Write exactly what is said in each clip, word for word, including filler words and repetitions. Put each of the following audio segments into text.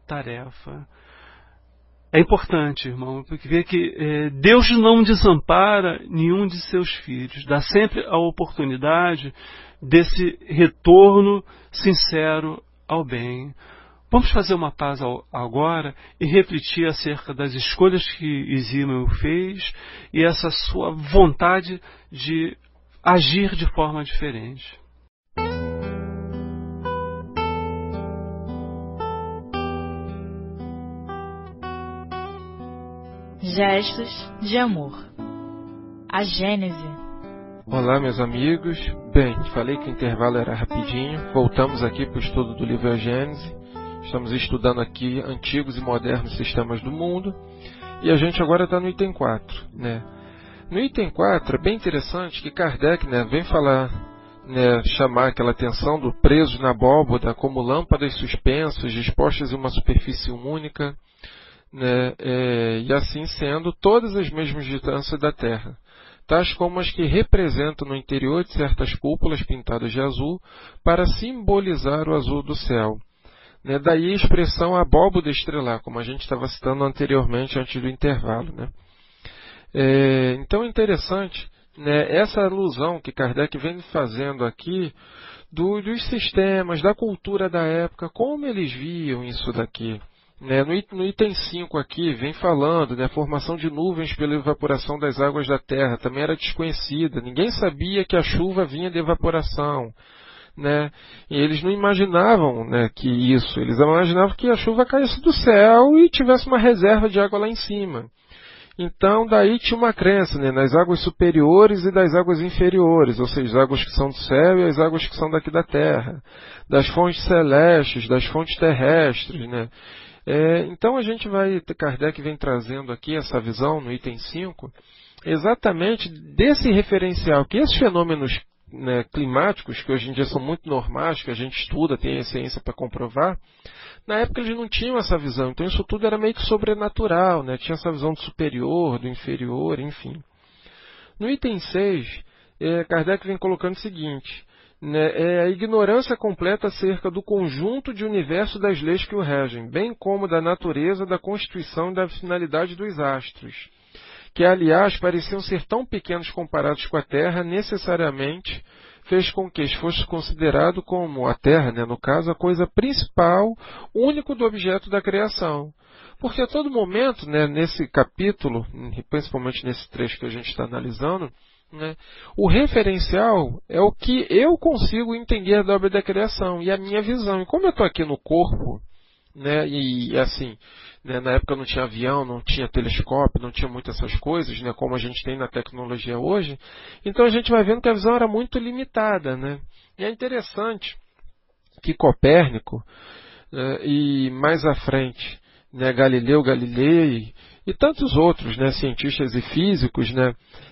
tarefa. É importante, irmão, porque vê que é, Deus não desampara nenhum de seus filhos, dá sempre a oportunidade desse retorno sincero ao bem. Vamos fazer uma pausa agora e refletir acerca das escolhas que Isímael fez e essa sua vontade de agir de forma diferente. Gestos de amor. A Gênese. Olá, meus amigos. Bem, falei que o intervalo era rapidinho. Voltamos aqui para o estudo do livro A Gênese. Estamos estudando aqui antigos e modernos sistemas do mundo. E a gente agora está no item quatro. Né? No item quatro é bem interessante que Kardec, né, vem falar, né, chamar aquela atenção do preso na abóboda como lâmpadas suspensas, dispostas em uma superfície única, né, é, e assim sendo todas as mesmas distâncias da Terra, tais como as que representam no interior de certas cúpulas pintadas de azul para simbolizar o azul do céu. Né, daí a expressão abóboda estrelar, como a gente estava citando anteriormente, antes do intervalo. Né. É, então é interessante, né, essa alusão que Kardec vem fazendo aqui do, dos sistemas, da cultura da época, como eles viam isso daqui. Né, no, no item cinco aqui, vem falando, né, a formação de nuvens pela evaporação das águas da terra, também era desconhecida, ninguém sabia que a chuva vinha de evaporação. Né, e eles não imaginavam, né, que isso, eles imaginavam que a chuva caísse do céu e tivesse uma reserva de água lá em cima. Então, daí tinha uma crença, né, nas águas superiores e das águas inferiores, ou seja, as águas que são do céu e as águas que são daqui da terra, das fontes celestes, das fontes terrestres. Né. É, então a gente vai, Kardec vem trazendo aqui essa visão no item cinco, exatamente desse referencial, que esses fenômenos, né, climáticos, que hoje em dia são muito normais, que a gente estuda, tem a ciência para comprovar, na época eles não tinham essa visão, então isso tudo era meio que sobrenatural, né, tinha essa visão do superior, do inferior, enfim. No item seis, é, Kardec vem colocando o seguinte, né, é a ignorância completa acerca do conjunto de universo das leis que o regem, bem como da natureza, da constituição e da finalidade dos astros, que, aliás, pareciam ser tão pequenos comparados com a Terra, necessariamente fez com que fosse considerado como a Terra, né, no caso, a coisa principal, único do objeto da criação. Porque a todo momento, né, nesse capítulo, principalmente nesse trecho que a gente está analisando, né, o referencial é o que eu consigo entender da obra da criação e a minha visão. E como eu estou aqui no corpo, né, e assim, né, na época não tinha avião, não tinha telescópio, não tinha muitas essas coisas, né, como a gente tem na tecnologia hoje, então a gente vai vendo que a visão era muito limitada. Né. E é interessante que Copérnico, né, e mais à frente, né, Galileu Galilei e tantos outros, né, cientistas e físicos, né,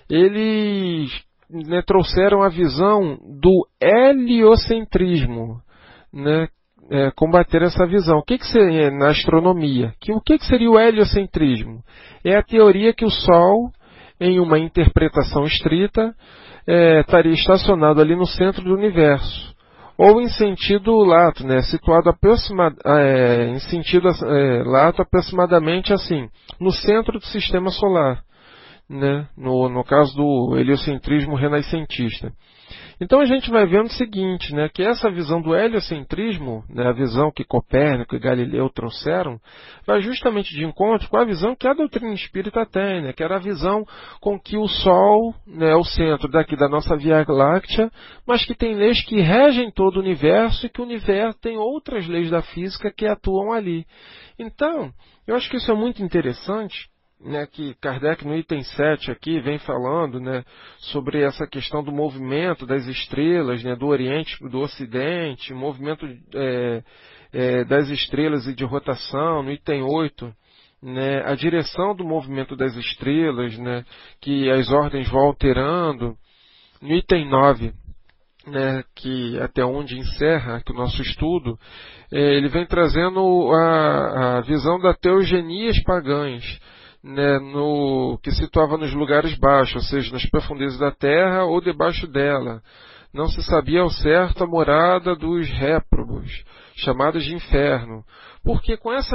eles, né, trouxeram a visão do heliocentrismo, né, é, combater essa visão. O que, que seria na astronomia? Que, o que, que seria o heliocentrismo? É a teoria que o Sol, em uma interpretação estrita, é, estaria estacionado ali no centro do universo, ou em sentido lato, né, situado aproxima, é, em sentido é, lato aproximadamente assim, no centro do sistema solar, né, no, no caso do heliocentrismo renascentista. Então a gente vai vendo o seguinte, né, que essa visão do heliocentrismo, né, a visão que Copérnico e Galileu trouxeram, vai justamente de encontro com a visão que a doutrina espírita tem, né, que era a visão com que o Sol, né, é o centro daqui da nossa Via Láctea, mas que tem leis que regem todo o universo e que o universo tem outras leis da física que atuam ali. Então, eu acho que isso é muito interessante, né, que Kardec no item sete aqui vem falando, né, sobre essa questão do movimento das estrelas, né, do Oriente para o Ocidente, movimento é, é, das estrelas e de rotação. No item oito, né, a direção do movimento das estrelas, né, que as ordens vão alterando. No item nove, né, que até onde encerra aqui o nosso estudo, é, ele vem trazendo a, a visão da teogenias pagãs, né, no, que situava nos lugares baixos, ou seja, nas profundezas da terra ou debaixo dela. Não se sabia ao certo a morada dos réprobos, chamados de inferno, porque com essa